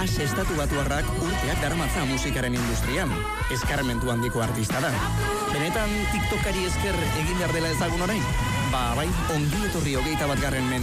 As estatubatuarrak urteak darmatza musikaren industrian. Eskarmentu handiko artista da. Benetan TikTokari esker egin behar dela ezagun orain? Bai, ongi etorri 21.